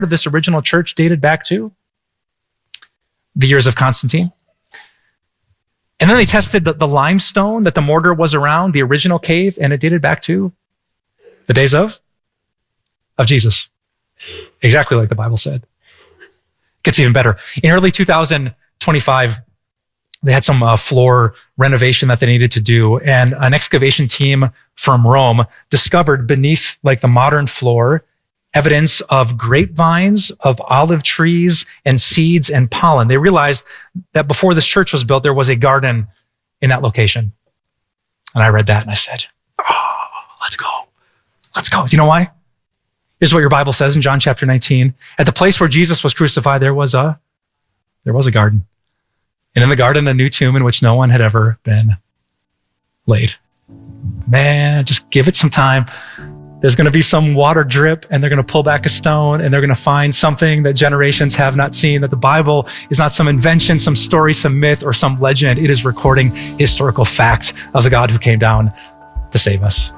this original church dated back to? The years of Constantine. And then they tested the limestone that the mortar was around, the original cave, and it dated back to the days of Jesus. Exactly like the Bible said. It gets even better. In early 2025, they had some floor renovation that they needed to do, and an excavation team from Rome discovered beneath like the modern floor evidence of grapevines, of olive trees, and seeds and pollen. They realized that before this church was built, there was a garden in that location. And I read that and I said, oh, let's go. Let's go. Do you know why? Here's what your Bible says in John chapter 19. At the place where Jesus was crucified, there was a garden. And in the garden, a new tomb in which no one had ever been laid. Man, just give it some time. There's going to be some water drip, and they're going to pull back a stone, and they're going to find something that generations have not seen, that the Bible is not some invention, some story, some myth, or some legend. It is recording historical facts of the God who came down to save us.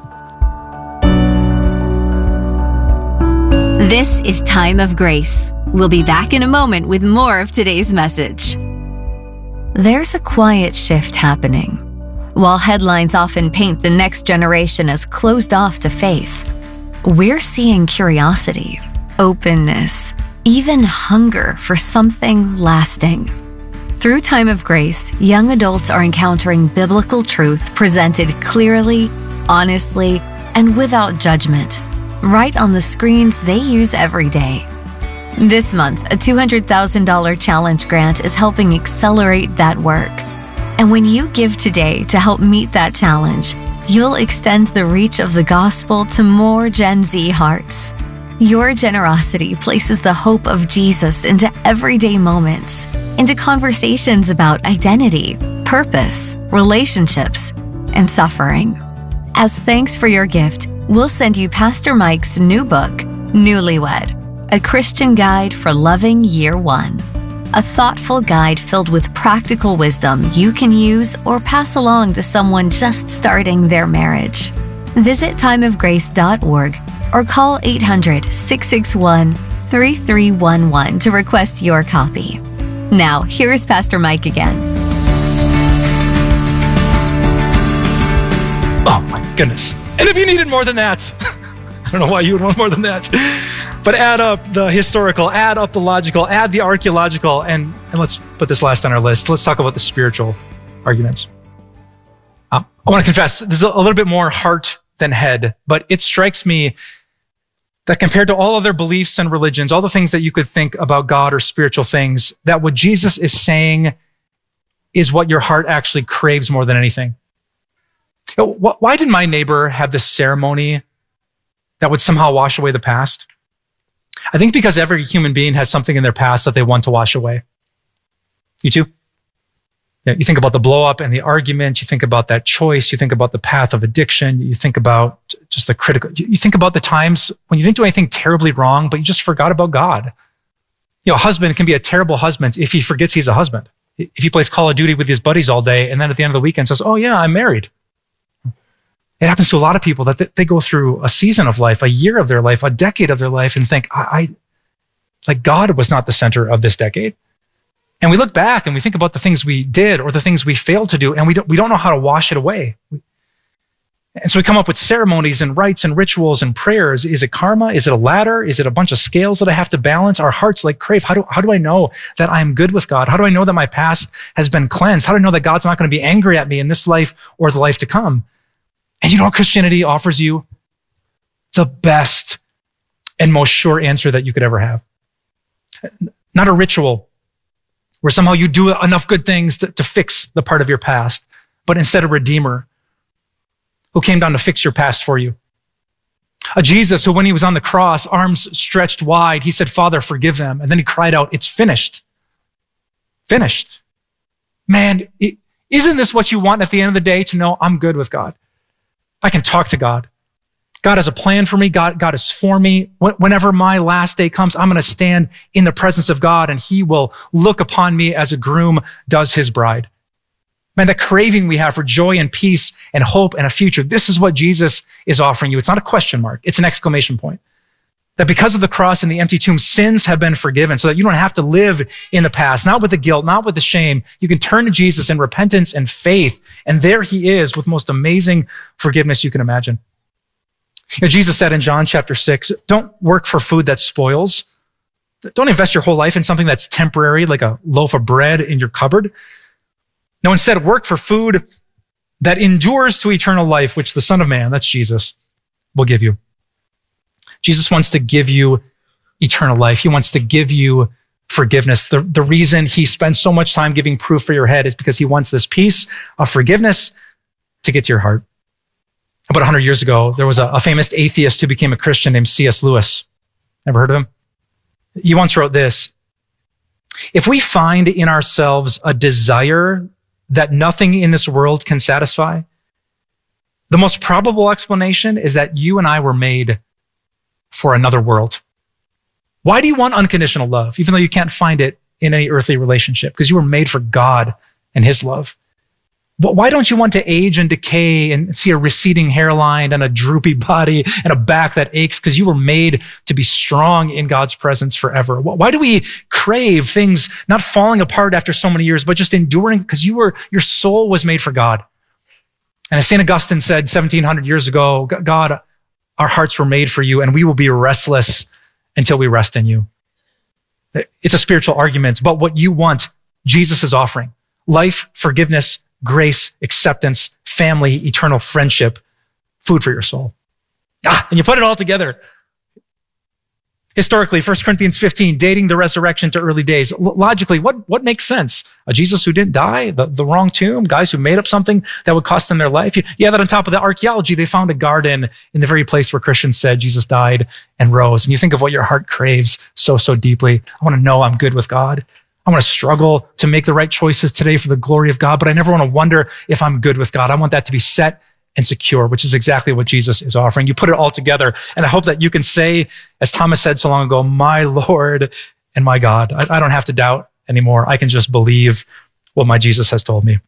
This is Time of Grace. We'll be back in a moment with more of today's message. There's a quiet shift happening. While headlines often paint the next generation as closed off to faith, we're seeing curiosity, openness, even hunger for something lasting. Through Time of Grace, young adults are encountering biblical truth presented clearly, honestly, and without judgment, right on the screens they use every day. This month, a $200,000 challenge grant is helping accelerate that work. And when you give today to help meet that challenge, you'll extend the reach of the gospel to more Gen Z hearts. Your generosity places the hope of Jesus into everyday moments, into conversations about identity, purpose, relationships, and suffering. As thanks for your gift, we'll send you Pastor Mike's new book, Newlywed, a Christian guide for loving year one. A thoughtful guide filled with practical wisdom you can use or pass along to someone just starting their marriage. Visit timeofgrace.org or call 800-661-3311 to request your copy. Now, here's Pastor Mike again. Oh my goodness. And if you needed more than that, I don't know why you would want more than that. But add up the historical, add up the logical, add the archaeological, and let's put this last on our list. Let's talk about the spiritual arguments. I want to confess, this is a little bit more heart than head, but it strikes me that compared to all other beliefs and religions, all the things that you could think about God or spiritual things, that what Jesus is saying is what your heart actually craves more than anything. Why did my neighbor have this ceremony that would somehow wash away the past? I think because every human being has something in their past that they want to wash away. You too? Yeah, you think about the blow up and the argument. You think about that choice. You think about the path of addiction. You think about just the critical. You think about the times when you didn't do anything terribly wrong, but you just forgot about God. You know, a husband can be a terrible husband if he forgets he's a husband. If he plays Call of Duty with his buddies all day and then at the end of the weekend says, oh yeah, I'm married. It happens to a lot of people that they go through a season of life, a year of their life, a decade of their life, and think, like God was not the center of this decade. And we look back and we think about the things we did or the things we failed to do, and we don't know how to wash it away. And so we come up with ceremonies and rites and rituals and prayers. Is it karma? Is it a ladder? Is it a bunch of scales that I have to balance? Our hearts like crave. How do I know that I'm good with God? How do I know that my past has been cleansed? How do I know that God's not going to be angry at me in this life or the life to come? And you know what Christianity offers you? The best and most sure answer that you could ever have. Not a ritual where somehow you do enough good things to fix the part of your past, but instead a Redeemer who came down to fix your past for you. A Jesus who, when he was on the cross, arms stretched wide, he said, Father, forgive them. And then he cried out, it's finished. Finished. Man, isn't this what you want at the end of the day, to know I'm good with God? I can talk to God. God has a plan for me. God is for me. Whenever my last day comes, I'm going to stand in the presence of God and he will look upon me as a groom does his bride. Man, the craving we have for joy and peace and hope and a future, this is what Jesus is offering you. It's not a question mark. It's an exclamation point. That because of the cross and the empty tomb, sins have been forgiven so that you don't have to live in the past, not with the guilt, not with the shame. You can turn to Jesus in repentance and faith. And there he is with the most amazing forgiveness you can imagine. You know, Jesus said in John chapter 6, don't work for food that spoils. Don't invest your whole life in something that's temporary, like a loaf of bread in your cupboard. No, instead work for food that endures to eternal life, which the Son of Man, that's Jesus, will give you. Jesus wants to give you eternal life. He wants to give you forgiveness. The reason he spends so much time giving proof for your head is because he wants this peace of forgiveness to get to your heart. About 100 years ago, there was a famous atheist who became a Christian named C.S. Lewis. Ever heard of him? He once wrote this: if we find in ourselves a desire that nothing in this world can satisfy, the most probable explanation is that you and I were made for another world. Why do you want unconditional love, even though you can't find it in any earthly relationship? Because you were made for God and his love. But why don't you want to age and decay and see a receding hairline and a droopy body and a back that aches? Because you were made to be strong in God's presence forever. Why do we crave things not falling apart after so many years, but just enduring? Because your soul was made for God. And as St. Augustine said 1700 years ago, God, our hearts were made for you, and we will be restless until we rest in you. It's a spiritual argument, but what you want, Jesus is offering. Life, forgiveness, grace, acceptance, family, eternal friendship, food for your soul. And you put it all together. Historically, 1 Corinthians 15, dating the resurrection to early days. Logically, what makes sense? A Jesus who didn't die, the wrong tomb, guys who made up something that would cost them their life. You have that on top of the archaeology. They found a garden in the very place where Christians said Jesus died and rose. And you think of what your heart craves so deeply. I want to know I'm good with God. I want to struggle to make the right choices today for the glory of God, but I never want to wonder if I'm good with God. I want that to be set and secure, which is exactly what Jesus is offering. You put it all together, and I hope that you can say, as Thomas said so long ago, my Lord and my God. I don't have to doubt anymore. I can just believe what my Jesus has told me.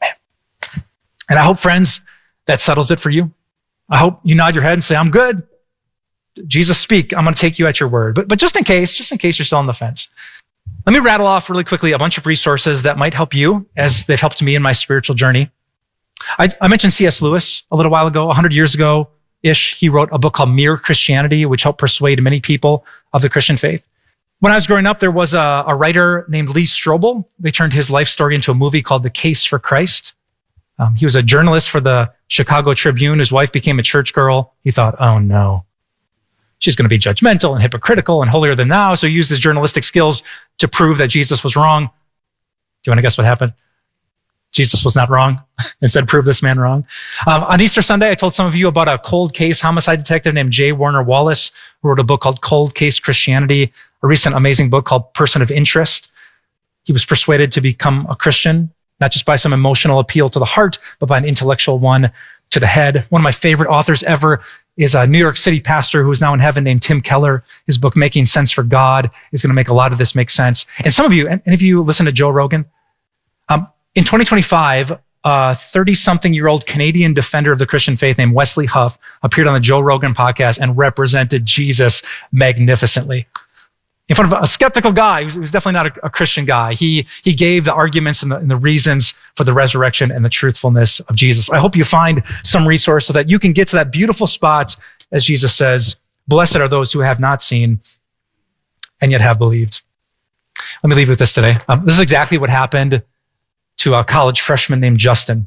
And I hope, friends, that settles it for you. I hope you nod your head and say, I'm good. Jesus, speak. I'm going to take you at your word. But just in case you're still on the fence, let me rattle off really quickly a bunch of resources that might help you as they've helped me in my spiritual journey. I mentioned C.S. Lewis a little while ago. 100 years ago-ish, he wrote a book called Mere Christianity, which helped persuade many people of the Christian faith. When I was growing up, there was a writer named Lee Strobel. They turned his life story into a movie called The Case for Christ. He was a journalist for the Chicago Tribune. His wife became a church girl. He thought, oh no, she's going to be judgmental and hypocritical and holier than thou. So he used his journalistic skills to prove that Jesus was wrong. Do you want to guess what happened? Jesus was not wrong. Instead, prove this man wrong. On Easter Sunday, I told some of you about a cold case homicide detective named J. Warner Wallace, who wrote a book called Cold Case Christianity, a recent amazing book called Person of Interest. He was persuaded to become a Christian, not just by some emotional appeal to the heart, but by an intellectual one to the head. One of my favorite authors ever is a New York City pastor who is now in heaven named Tim Keller. His book, Making Sense for God, is going to make a lot of this make sense. And some of you, any of you listen to Joe Rogan? In 2025, a 30-something-year-old Canadian defender of the Christian faith named Wesley Huff appeared on the Joe Rogan podcast and represented Jesus magnificently. In front of a skeptical guy who's definitely not a Christian guy, he gave the arguments and the reasons for the resurrection and the truthfulness of Jesus. I hope you find some resource so that you can get to that beautiful spot, as Jesus says, blessed are those who have not seen and yet have believed. Let me leave you with this today. This is exactly what happened to a college freshman named Justin.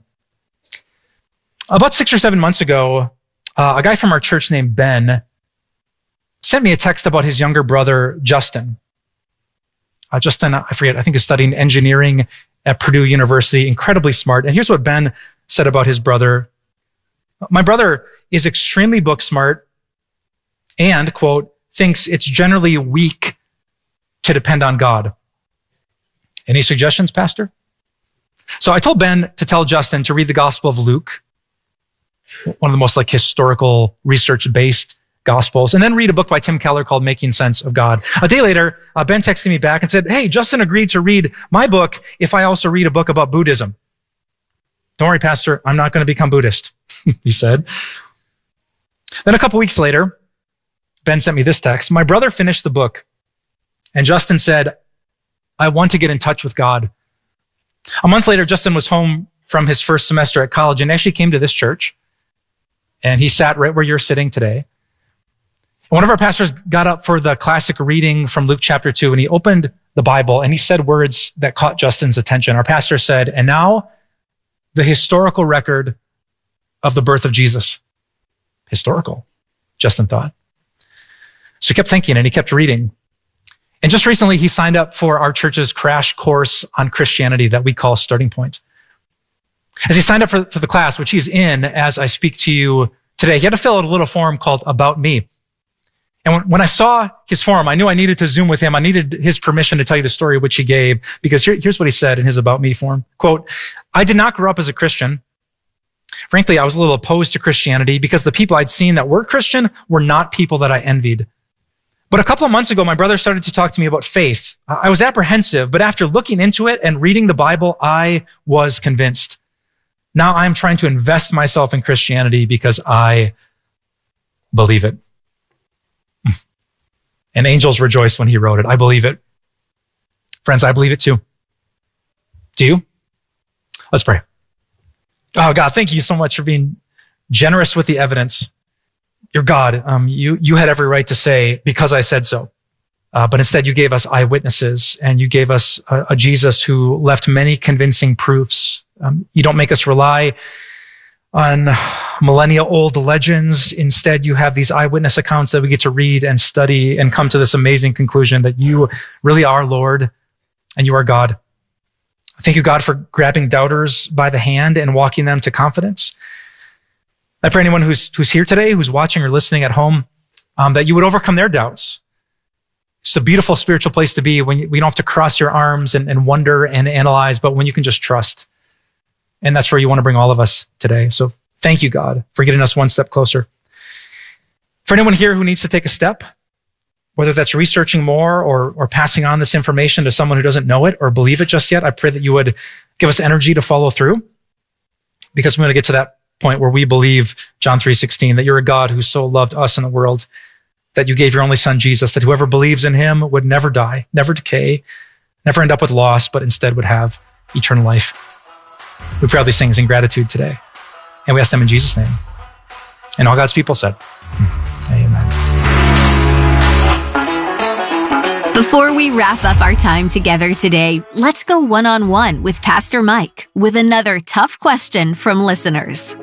About 6 or 7 months ago, a guy from our church named Ben sent me a text about his younger brother, Justin. Justin, I forget, I think is studying engineering at Purdue University, incredibly smart. And here's what Ben said about his brother. My brother is extremely book smart and, quote, thinks it's generally weak to depend on God. Any suggestions, Pastor? So I told Ben to tell Justin to read the Gospel of Luke, one of the most historical research-based Gospels, and then read a book by Tim Keller called Making Sense of God. A day later, Ben texted me back and said, hey, Justin agreed to read my book if I also read a book about Buddhism. Don't worry, Pastor, I'm not going to become Buddhist, he said. Then a couple weeks later, Ben sent me this text. My brother finished the book, and Justin said, I want to get in touch with God. A month later, Justin was home from his first semester at college and actually came to this church. And he sat right where you're sitting today. And one of our pastors got up for the classic reading from Luke chapter 2, and he opened the Bible and he said words that caught Justin's attention. Our pastor said, and now the historical record of the birth of Jesus. Historical, Justin thought. So he kept thinking and he kept reading. And just recently, he signed up for our church's crash course on Christianity that we call Starting Point. As he signed up for the class, which he's in as I speak to you today, he had to fill out a little form called About Me. And when I saw his form, I knew I needed to Zoom with him. I needed his permission to tell you the story which he gave, because here's what he said in his About Me form. Quote, I did not grow up as a Christian. Frankly, I was a little opposed to Christianity because the people I'd seen that were Christian were not people that I envied. But a couple of months ago, my brother started to talk to me about faith. I was apprehensive, but after looking into it and reading the Bible, I was convinced. Now I'm trying to invest myself in Christianity because I believe it. And angels rejoiced when he wrote it. I believe it. Friends, I believe it too. Do you? Let's pray. Oh God, thank you so much for being generous with the evidence. You're God. You had every right to say, because I said so. But instead you gave us eyewitnesses and you gave us a Jesus who left many convincing proofs. You don't make us rely on millennia-old legends. Instead, you have these eyewitness accounts that we get to read and study and come to this amazing conclusion that you really are Lord and you are God. Thank you, God, for grabbing doubters by the hand and walking them to confidence. I pray anyone who's here today, who's watching or listening at home, that you would overcome their doubts. It's a beautiful spiritual place to be when you don't have to cross your arms and wonder and analyze, but when you can just trust. And that's where you want to bring all of us today. So thank you, God, for getting us one step closer. For anyone here who needs to take a step, whether that's researching more or passing on this information to someone who doesn't know it or believe it just yet, I pray that you would give us energy to follow through, because we're going to get to that point where we believe John 3:16, that you're a God who so loved us in the world that you gave your only son, Jesus, that whoever believes in him would never die, never decay, never end up with loss, but instead would have eternal life. We pray all these things in gratitude today, and we ask them in Jesus' name. And all God's people said, amen. Before we wrap up our time together today, let's go one-on-one with Pastor Mike with another tough question from listeners.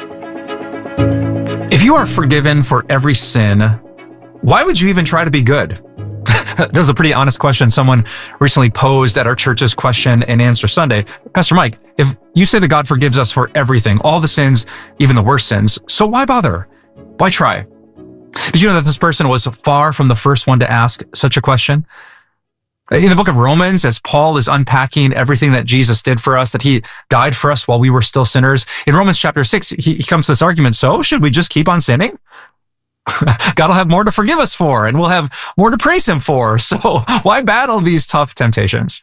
If you are forgiven for every sin, why would you even try to be good? That was a pretty honest question someone recently posed at our church's question and answer Sunday. Pastor Mike, if you say that God forgives us for everything, all the sins, even the worst sins, so why bother? Why try? Did you know that this person was far from the first one to ask such a question? In the book of Romans, as Paul is unpacking everything that Jesus did for us, that he died for us while we were still sinners, in Romans chapter 6, he comes to this argument, so should we just keep on sinning? God will have more to forgive us for, and we'll have more to praise him for. So why battle these tough temptations?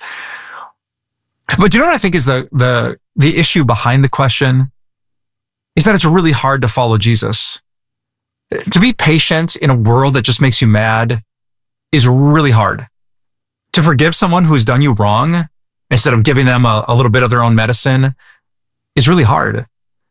But do you know what I think is the issue behind the question? Is that it's really hard to follow Jesus. To be patient in a world that just makes you mad is really hard. To forgive someone who's done you wrong instead of giving them a little bit of their own medicine is really hard.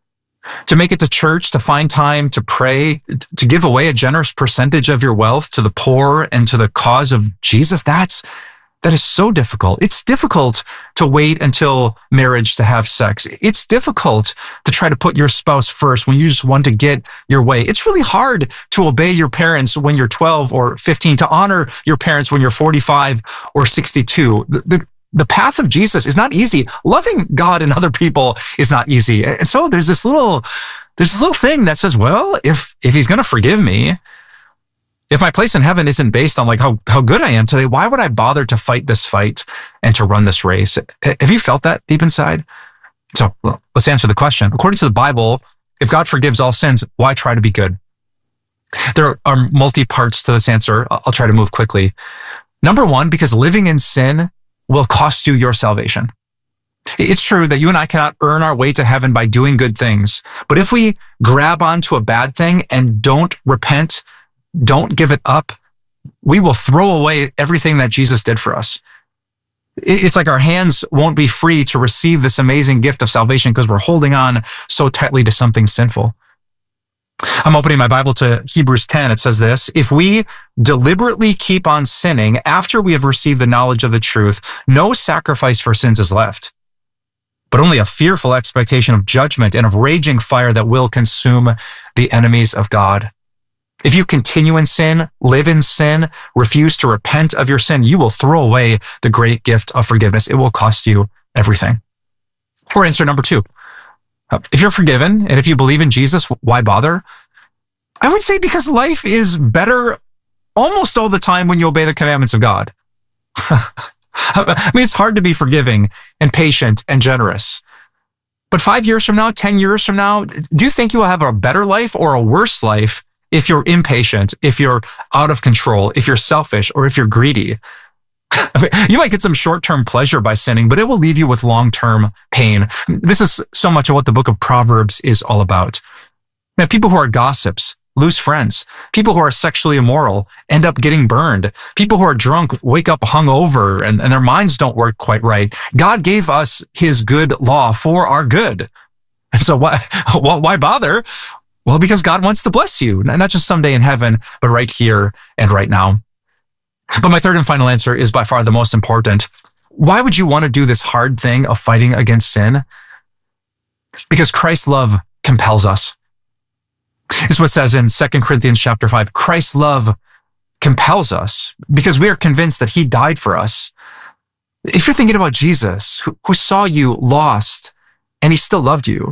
To make it to church, to find time to pray, to give away a generous percentage of your wealth to the poor and to the cause of Jesus, that is so difficult. It's difficult to wait until marriage to have sex. It's difficult to try to put your spouse first when you just want to get your way. It's really hard to obey your parents when you're 12 or 15, to honor your parents when you're 45 or 62. The path of Jesus is not easy. Loving God and other people is not easy. And so there's this little thing that says, well, if he's going to forgive me, if my place in heaven isn't based on like how good I am today, why would I bother to fight this fight and to run this race? Have you felt that deep inside? So let's answer the question. According to the Bible, if God forgives all sins, why try to be good? There are multi-parts to this answer. I'll try to move quickly. Number one, because living in sin will cost you your salvation. It's true that you and I cannot earn our way to heaven by doing good things. But if we grab onto a bad thing and don't repent, don't give it up, we will throw away everything that Jesus did for us. It's like our hands won't be free to receive this amazing gift of salvation because we're holding on so tightly to something sinful. I'm opening my Bible to Hebrews 10. It says this: if we deliberately keep on sinning after we have received the knowledge of the truth, no sacrifice for sins is left, but only a fearful expectation of judgment and of raging fire that will consume the enemies of God. If you continue in sin, live in sin, refuse to repent of your sin, you will throw away the great gift of forgiveness. It will cost you everything. Or answer number 2. If you're forgiven and if you believe in Jesus, why bother? I would say because life is better almost all the time when you obey the commandments of God. I mean, it's hard to be forgiving and patient and generous. But 5 years from now, 10 years from now, do you think you will have a better life or a worse life if you're impatient, if you're out of control, if you're selfish, or if you're greedy? I mean, you might get some short-term pleasure by sinning, but it will leave you with long-term pain. This is so much of what the book of Proverbs is all about. Now, people who are gossips lose friends. People who are sexually immoral end up getting burned. People who are drunk wake up hungover and their minds don't work quite right. God gave us his good law for our good. And so why bother? Well, because God wants to bless you, not just someday in heaven, but right here and right now. But my third and final answer is by far the most important. Why would you want to do this hard thing of fighting against sin? Because Christ's love compels us. This is what it says in 2 Corinthians chapter 5. Christ's love compels us because we are convinced that he died for us. If you're thinking about Jesus, who saw you lost and he still loved you,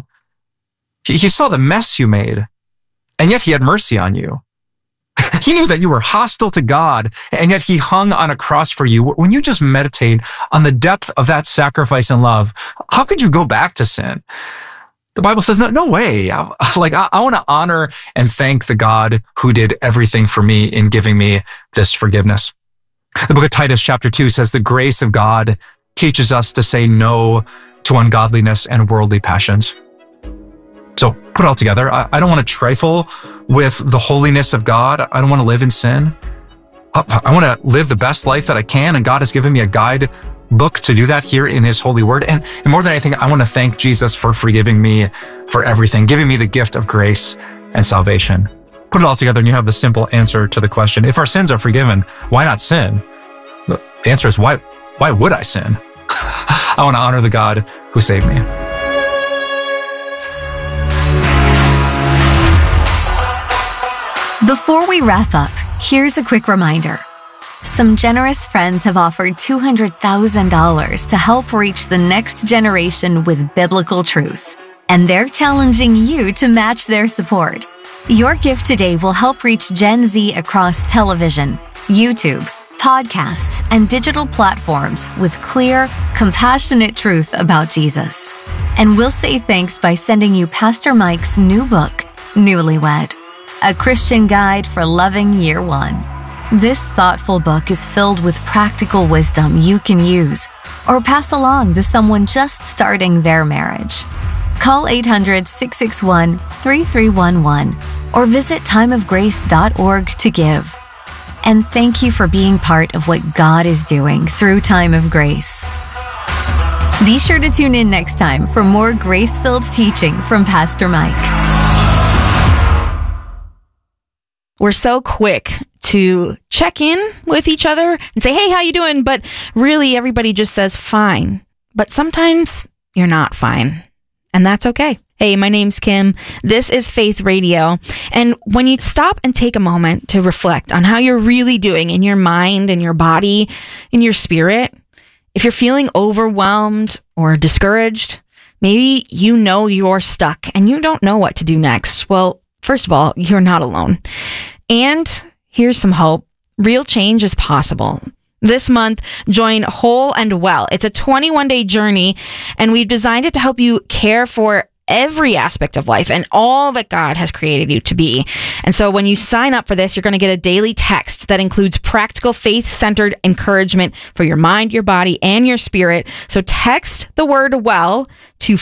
he saw the mess you made, and yet he had mercy on you. He knew that you were hostile to God, and yet he hung on a cross for you. When you just meditate on the depth of that sacrifice and love, how could you go back to sin? The Bible says, no way. I want to honor and thank the God who did everything for me in giving me this forgiveness. The book of Titus chapter 2 says the grace of God teaches us to say no to ungodliness and worldly passions. So put it all together. I don't want to trifle with the holiness of God. I don't want to live in sin. I want to live the best life that I can, and God has given me a guide book to do that here in his holy word. And more than anything, I want to thank Jesus for forgiving me for everything, giving me the gift of grace and salvation. Put it all together and you have the simple answer to the question, if our sins are forgiven, why not sin? The answer is, why would I sin? I want to honor the God who saved me. Before we wrap up, here's a quick reminder. Some generous friends have offered $200,000 to help reach the next generation with biblical truth, and they're challenging you to match their support. Your gift today will help reach Gen Z across television, YouTube, podcasts, and digital platforms with clear, compassionate truth about Jesus. And we'll say thanks by sending you Pastor Mike's new book, Newlywed, a Christian guide for loving year one. This thoughtful book is filled with practical wisdom you can use or pass along to someone just starting their marriage. Call 800-661-3311 or visit timeofgrace.org to give. And thank you for being part of what God is doing through Time of Grace. Be sure to tune in next time for more grace-filled teaching from Pastor Mike. We're so quick to check in with each other and say, hey, how you doing? But really, everybody just says fine. But sometimes you're not fine. And that's okay. Hey, my name's Kim. This is Faith Radio. And when you stop and take a moment to reflect on how you're really doing in your mind, in your body, in your spirit, if you're feeling overwhelmed or discouraged, maybe you know you're stuck and you don't know what to do next. Well, first of all, you're not alone. And here's some hope. Real change is possible. This month, join Whole and Well. It's a 21-day journey, and we've designed it to help you care for every aspect of life and all that God has created you to be. And so when you sign up for this, you're going to get a daily text that includes practical faith-centered encouragement for your mind, your body, and your spirit. So text the word WELL to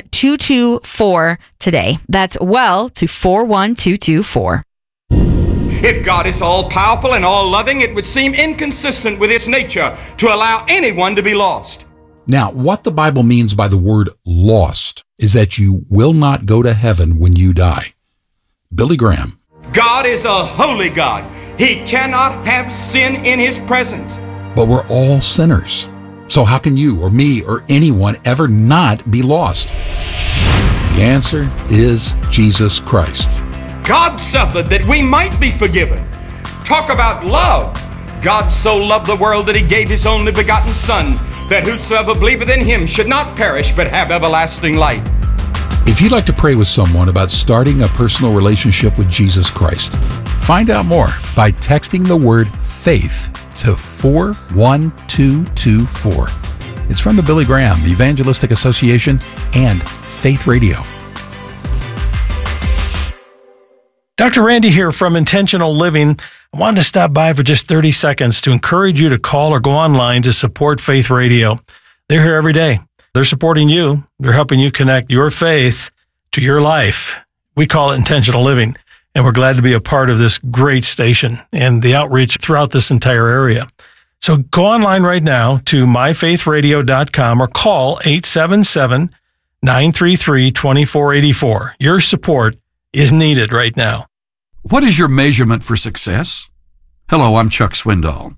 41224 today. That's WELL to 41224. If God is all-powerful and all-loving, it would seem inconsistent with His nature to allow anyone to be lost. Now, what the Bible means by the word lost is that you will not go to heaven when you die. Billy Graham. God is a holy God. He cannot have sin in His presence. But we're all sinners. So how can you or me or anyone ever not be lost? The answer is Jesus Christ. God suffered that we might be forgiven. Talk about love. God so loved the world that He gave His only begotten Son, that whosoever believeth in Him should not perish but have everlasting life. If you'd like to pray with someone about starting a personal relationship with Jesus Christ, find out more by texting the word FAITH to 41224. It's from the Billy Graham Evangelistic Association and Faith Radio. Dr. Randy here from Intentional Living. I wanted to stop by for just 30 seconds to encourage you to call or go online to support Faith Radio. They're here every day. They're supporting you. They're helping you connect your faith to your life. We call it Intentional Living, and we're glad to be a part of this great station and the outreach throughout this entire area. So go online right now to myfaithradio.com or call 877-933-2484. Your support is needed right now. What is your measurement for success? Hello, I'm Chuck Swindoll.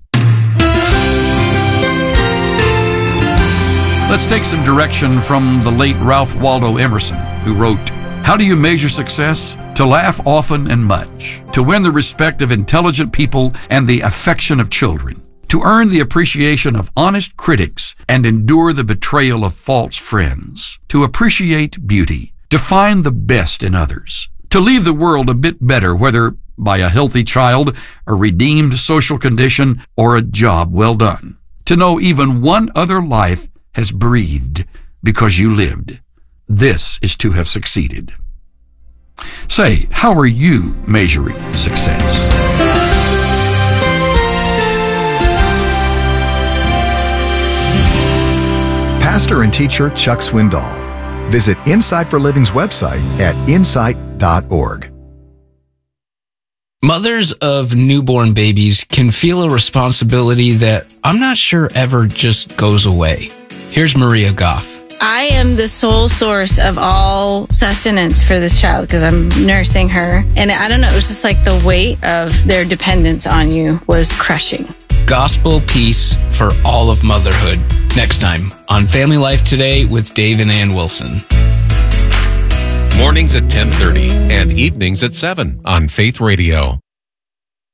Let's take some direction from the late Ralph Waldo Emerson, who wrote, "How do you measure success? To laugh often and much, to win the respect of intelligent people and the affection of children, to earn the appreciation of honest critics and endure the betrayal of false friends, to appreciate beauty, to find the best in others, to leave the world a bit better, whether by a healthy child, a redeemed social condition, or a job well done, to know even one other life has breathed because you lived. This is to have succeeded." Say, how are you measuring success? Pastor and teacher Chuck Swindoll. Visit Insight for Living's website at insight.org. Mothers of newborn babies can feel a responsibility that I'm not sure ever just goes away. Here's Maria Goff. I am the sole source of all sustenance for this child because I'm nursing her. And I don't know, it was just like the weight of their dependence on you was crushing. Gospel peace for all of motherhood. Next time on Family Life Today with Dave and Ann Wilson. Mornings at 10:30 and evenings at 7 on Faith Radio.